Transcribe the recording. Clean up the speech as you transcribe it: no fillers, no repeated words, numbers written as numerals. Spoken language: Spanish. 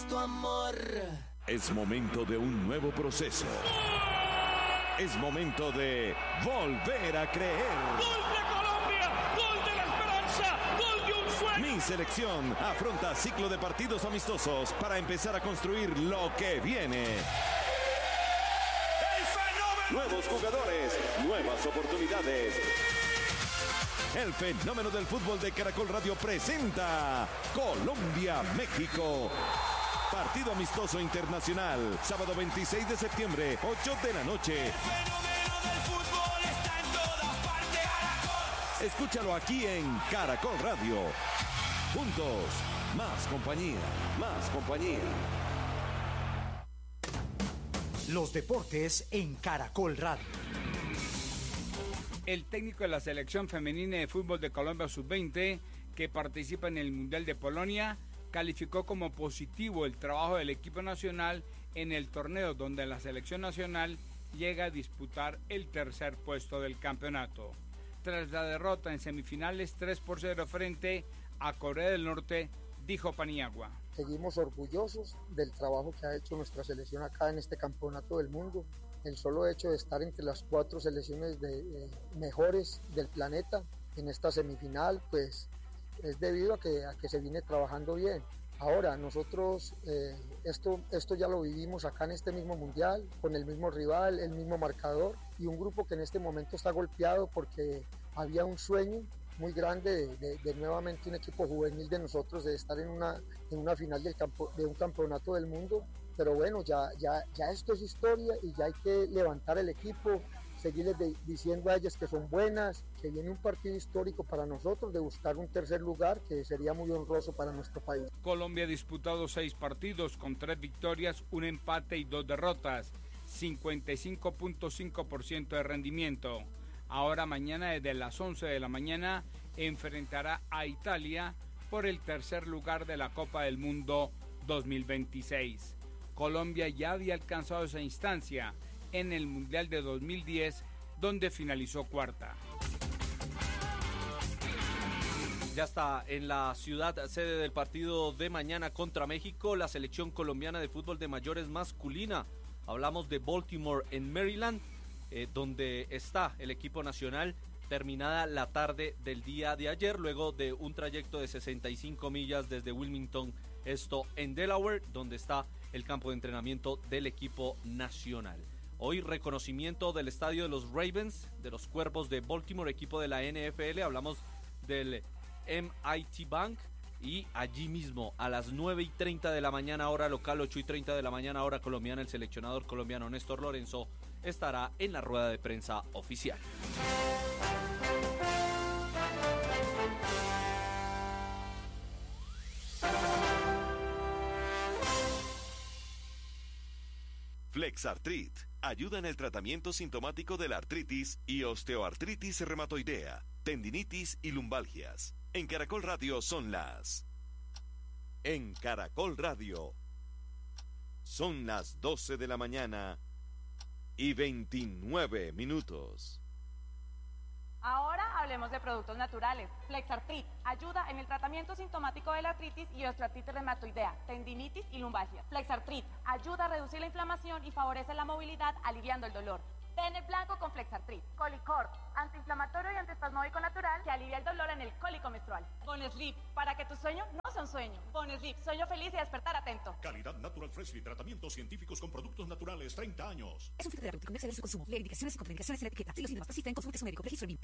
tu amor. Es momento de un nuevo proceso. Es momento de volver a creer. ¡Gol de Colombia! ¡Gol de la esperanza! ¡Gol de un sueño! Mi selección afronta ciclo de partidos amistosos para empezar a construir lo que viene. ¡El fenómeno! Nuevos jugadores, nuevas oportunidades. El fenómeno del fútbol de Caracol Radio presenta Colombia-México. Partido amistoso internacional, sábado 26 de septiembre, 8 de la noche. El fenómeno del fútbol está en todas partes, Caracol. Escúchalo aquí en Caracol Radio. Juntos, más compañía, más compañía. Los deportes en Caracol Radio. El técnico de la selección femenina de fútbol de Colombia Sub-20, que participa en el Mundial de Polonia, calificó como positivo el trabajo del equipo nacional en el torneo donde la selección nacional llega a disputar el tercer puesto del campeonato. Tras la derrota en semifinales 3-0 frente a Corea del Norte, dijo Paniagua. Seguimos orgullosos del trabajo que ha hecho nuestra selección acá en este campeonato del mundo. El solo hecho de estar entre las 4 selecciones mejores del planeta en esta semifinal, pues es debido a que se viene trabajando bien. Ahora, nosotros esto ya lo vivimos acá en este mismo mundial, con el mismo rival, el mismo marcador y un grupo que en este momento está golpeado porque había un sueño muy grande de nuevamente un equipo juvenil de nosotros, de estar en una final de un campeonato del mundo. Pero bueno, ya esto es historia y ya hay que levantar el equipo, seguirles diciendo a ellas que son buenas, que viene un partido histórico para nosotros de buscar un tercer lugar que sería muy honroso para nuestro país. Colombia ha disputado 6 partidos con 3 victorias, un empate y 2 derrotas, 55.5% de rendimiento. Ahora mañana desde las 11 de la mañana enfrentará a Italia por el tercer lugar de la Copa del Mundo 2026. Colombia ya había alcanzado esa instancia en el Mundial de 2010, donde finalizó cuarta. Ya está en la ciudad sede del partido de mañana contra México, la selección colombiana de fútbol de mayores masculina. Hablamos de Baltimore en Maryland, donde está el equipo nacional, terminada la tarde del día de ayer, luego de un trayecto de 65 millas desde Wilmington, esto en Delaware, donde está el campo de entrenamiento del equipo nacional. Hoy reconocimiento del estadio de los Ravens, de los Cuervos de Baltimore, equipo de la NFL. Hablamos del MIT Bank, y allí mismo a las 9:30 de la mañana hora local, 8:30 de la mañana hora colombiana, el seleccionador colombiano Néstor Lorenzo estará en la rueda de prensa oficial. Flexartrit ayuda en el tratamiento sintomático de la artritis y osteoartritis reumatoidea, tendinitis y lumbalgias. En Caracol Radio son las... En Caracol Radio son las 12 de la mañana y 29 minutos. Ahora hablemos de productos naturales. Flexartrit ayuda en el tratamiento sintomático de la artritis y osteoartritis reumatoidea, tendinitis y lumbalgia. Flexartrit ayuda a reducir la inflamación y favorece la movilidad, aliviando el dolor. Ten el blanco con Flexartrit. Colicort, antiinflamatorio y antiespasmódico natural que alivia el dolor en el cólico menstrual. Bonesleep, para que tu sueño no sea un sueño. Bonesleep, sueño feliz y despertar atento. Calidad Natural Freshly, tratamientos científicos con productos naturales, 30 años. Es un filtro terapéutico, comercial de su consumo. Leer indicaciones y contraindicaciones en la etiqueta. Si los síntomas persisten, consulte a su médico. Registro BIM.